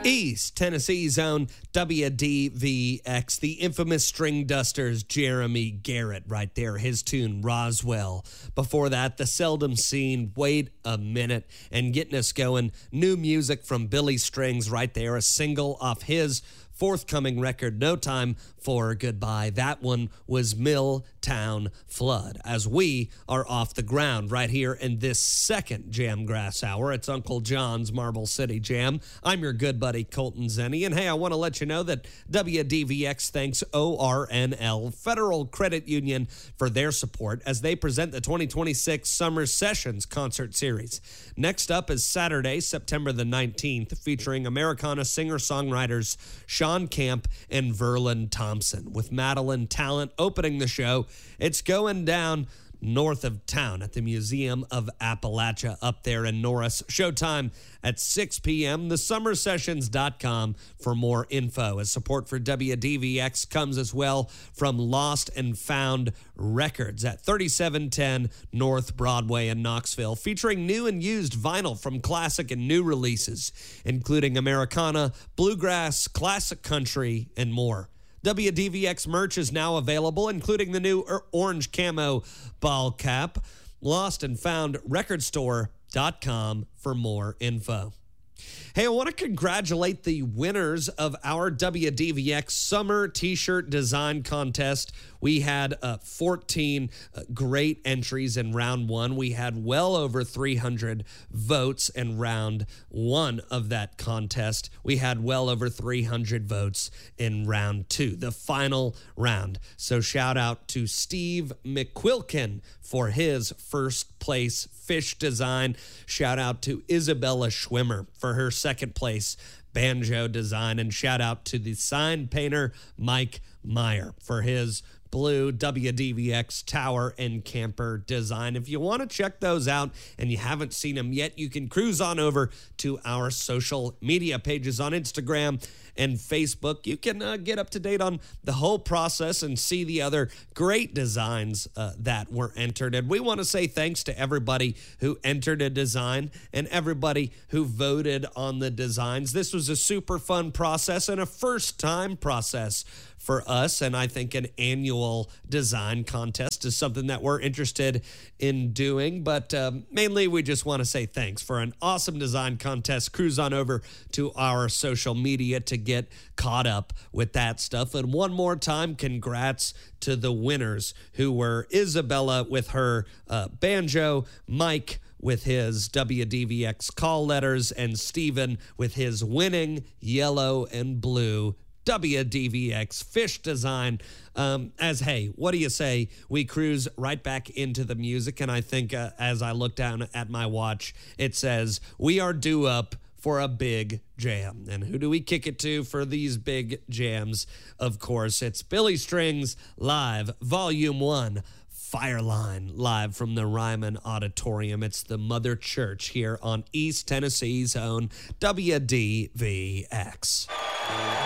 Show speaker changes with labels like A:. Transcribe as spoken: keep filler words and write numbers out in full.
A: East Tennessee's own W D V X, the infamous String Dusters, Jeremy Garrett right there, his tune Roswell. Before that, the seldom seen Wait a Minute, and getting us going, new music from Billy Strings right there, a single off his forthcoming record, No Time for Goodbye. That one was Milltown Flood. As we are off the ground right here in this second Jamgrass Hour, it's Uncle John's Marble City Jam. I'm your good buddy Colton Zenny, and hey, I want to let you know that W D V X thanks O R N L, Federal Credit Union, for their support as they present the twenty twenty-six Summer Sessions Concert Series. Next up is Saturday, September the nineteenth, featuring Americana singer-songwriters Sean Camp and Verlin Thompson, with Madeline Talent opening the show. It's going down north of town at the Museum of Appalachia up there in Norris. Showtime at six p.m. the summer sessions dot com for more info. As support for W D V X comes as well from Lost and Found Records at thirty-seven ten North Broadway in Knoxville, featuring new and used vinyl from classic and new releases, including Americana, bluegrass, classic country, and more. W D V X merch is now available, including the new orange camo ball cap. Lost and Found Record Store dot com for more info. Hey, I want to congratulate the winners of our W D V X Summer T-Shirt Design Contest. We had uh, fourteen uh, great entries in round one. We had well over three hundred votes in round one of that contest. We had well over three hundred votes in round two, the final round. So shout out to Steve McQuilkin for his first place fish design. Shout out to Isabella Schwimmer for her second place banjo design. And shout out to the sign painter Mike Meyer for his blue W D V X tower and camper design. If you want to check those out and you haven't seen them yet, you can cruise on over to our social media pages on Instagram and Facebook. You can uh, get up to date on the whole process and see the other great designs uh, that were entered. And we want to say thanks to everybody who entered a design and everybody who voted on the designs. This was a super fun process and a first-time process for us, and I think an annual design contest is something that we're interested in doing, but um, mainly we just want to say thanks for an awesome design contest. Cruise on over to our social media to get caught up with that stuff. And one more time, congrats to the winners, who were Isabella with her uh, banjo, Mike with his W D V X call letters, and Steven with his winning yellow and blue W D V X fish design. Um, as, hey, what do you say? We cruise right back into the music, and I think uh, as I look down at my watch, it says, we are due up for a big jam. And who do we kick it to for these big jams? Of course, it's Billy Strings Live, Volume one, Fireline, live from the Ryman Auditorium. It's the Mother Church here on East Tennessee's own W D V X.